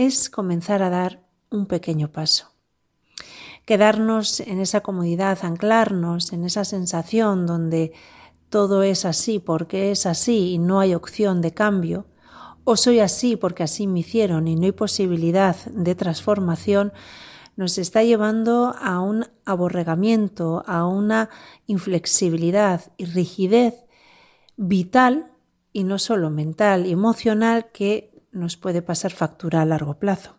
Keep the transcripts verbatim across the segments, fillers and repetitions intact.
es comenzar a dar un pequeño paso. Quedarnos en esa comodidad, anclarnos en esa sensación donde todo es así porque es así y no hay opción de cambio, o soy así porque así me hicieron y no hay posibilidad de transformación, nos está llevando a un aborregamiento, a una inflexibilidad y rigidez vital y no solo mental y emocional que nos puede pasar factura a largo plazo.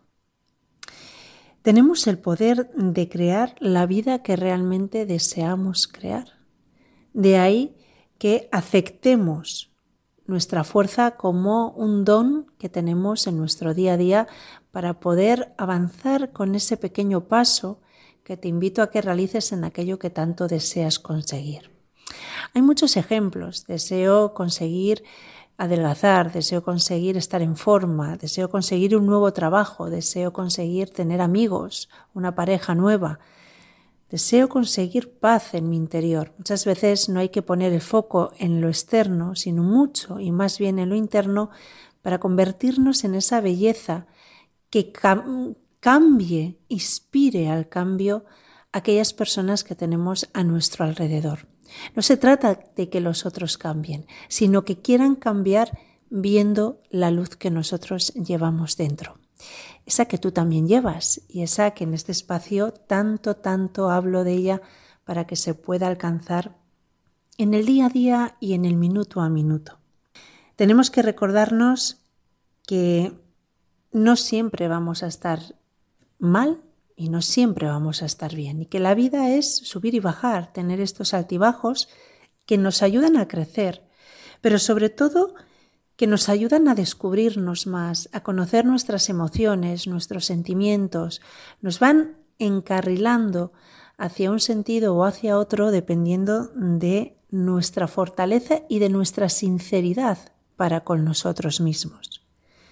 Tenemos el poder de crear la vida que realmente deseamos crear. De ahí que aceptemos nuestra fuerza como un don que tenemos en nuestro día a día para poder avanzar con ese pequeño paso que te invito a que realices en aquello que tanto deseas conseguir. Hay muchos ejemplos. Deseo conseguir adelgazar, deseo conseguir estar en forma, deseo conseguir un nuevo trabajo, deseo conseguir tener amigos, una pareja nueva. Deseo conseguir paz en mi interior. Muchas veces no hay que poner el foco en lo externo, sino mucho y más bien en lo interno para convertirnos en esa belleza que cam- cambie, inspire al cambio a aquellas personas que tenemos a nuestro alrededor. No se trata de que los otros cambien, sino que quieran cambiar viendo la luz que nosotros llevamos dentro. Esa que tú también llevas y esa que en este espacio tanto, tanto hablo de ella para que se pueda alcanzar en el día a día y en el minuto a minuto. Tenemos que recordarnos que no siempre vamos a estar mal y no siempre vamos a estar bien y que la vida es subir y bajar, tener estos altibajos que nos ayudan a crecer, pero sobre todo que nos ayudan a descubrirnos más, a conocer nuestras emociones, nuestros sentimientos, nos van encarrilando hacia un sentido o hacia otro dependiendo de nuestra fortaleza y de nuestra sinceridad para con nosotros mismos.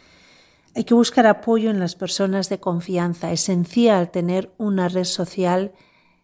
Hay que buscar apoyo en las personas de confianza, esencial tener una red social,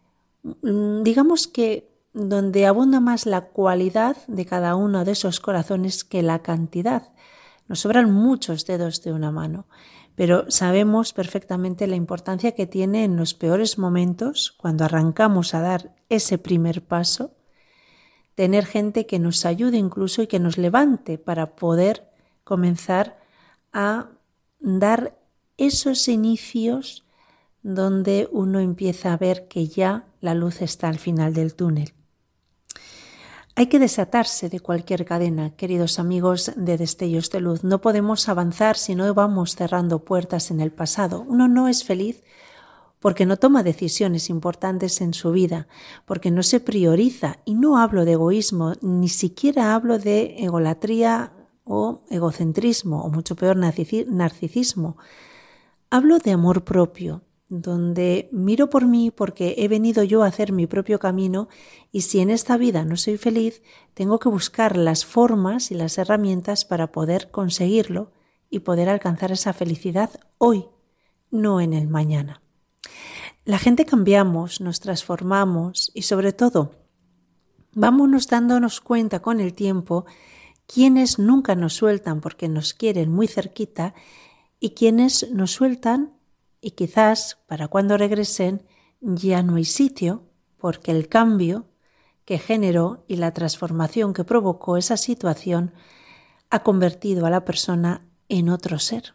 digamos que donde abunda más la cualidad de cada uno de esos corazones que la cantidad. Nos sobran muchos dedos de una mano, pero sabemos perfectamente la importancia que tiene en los peores momentos, cuando arrancamos a dar ese primer paso, tener gente que nos ayude incluso y que nos levante para poder comenzar a dar esos inicios donde uno empieza a ver que ya la luz está al final del túnel. Hay que desatarse de cualquier cadena, queridos amigos de Destellos de Luz. No podemos avanzar si no vamos cerrando puertas en el pasado. Uno no es feliz porque no toma decisiones importantes en su vida, porque no se prioriza. Y no hablo de egoísmo, ni siquiera hablo de egolatría o egocentrismo, o mucho peor narcisismo. Hablo de amor propio, donde miro por mí porque he venido yo a hacer mi propio camino y si en esta vida no soy feliz, tengo que buscar las formas y las herramientas para poder conseguirlo y poder alcanzar esa felicidad hoy, no en el mañana. La gente cambiamos, nos transformamos y sobre todo, vámonos dándonos cuenta con el tiempo quienes nunca nos sueltan porque nos quieren muy cerquita y quienes nos sueltan y quizás para cuando regresen ya no hay sitio porque el cambio que generó y la transformación que provocó esa situación ha convertido a la persona en otro ser.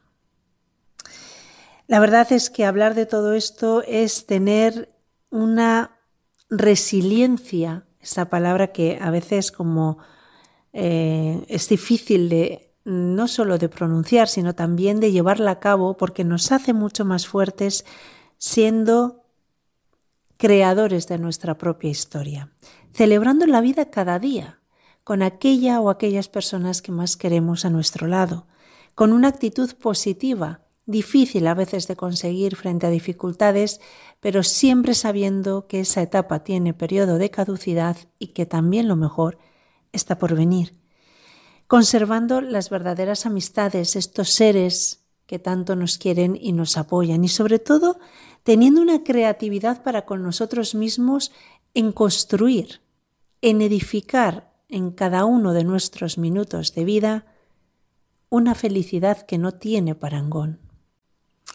La verdad es que hablar de todo esto es tener una resiliencia, esa palabra que a veces como eh, es difícil de no solo de pronunciar, sino también de llevarla a cabo porque nos hace mucho más fuertes siendo creadores de nuestra propia historia, celebrando la vida cada día con aquella o aquellas personas que más queremos a nuestro lado, con una actitud positiva, difícil a veces de conseguir frente a dificultades, pero siempre sabiendo que esa etapa tiene periodo de caducidad y que también lo mejor está por venir. Conservando las verdaderas amistades, estos seres que tanto nos quieren y nos apoyan y sobre todo teniendo una creatividad para con nosotros mismos en construir, en edificar en cada uno de nuestros minutos de vida una felicidad que no tiene parangón.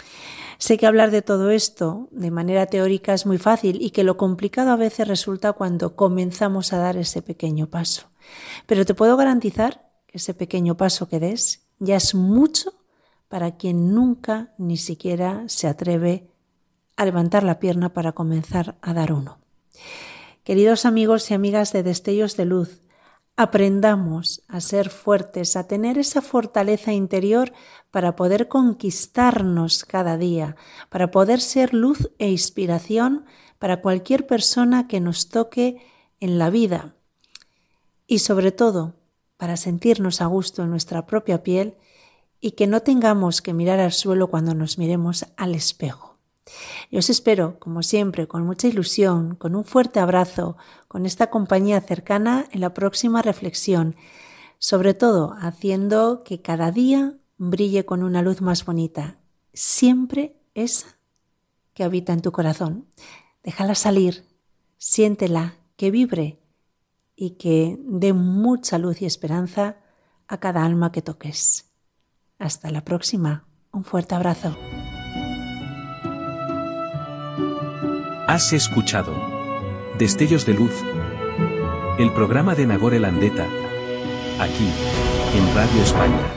Sé que hablar de todo esto de manera teórica es muy fácil y que lo complicado a veces resulta cuando comenzamos a dar ese pequeño paso. Pero te puedo garantizar que ese pequeño paso que des ya es mucho para quien nunca ni siquiera se atreve a levantar la pierna para comenzar a dar uno. Queridos amigos y amigas de Destellos de Luz, aprendamos a ser fuertes, a tener esa fortaleza interior para poder conquistarnos cada día, para poder ser luz e inspiración para cualquier persona que nos toque en la vida y sobre todo para sentirnos a gusto en nuestra propia piel y que no tengamos que mirar al suelo cuando nos miremos al espejo. Yo os espero, como siempre, con mucha ilusión, con un fuerte abrazo, con esta compañía cercana en la próxima reflexión, sobre todo haciendo que cada día brille con una luz más bonita, siempre esa que habita en tu corazón. Déjala salir, siéntela, que vibre y que dé mucha luz y esperanza a cada alma que toques. Hasta la próxima. Un fuerte abrazo. Has escuchado Destellos de Luz, el programa de Nagore Landeta, aquí, en Radio España.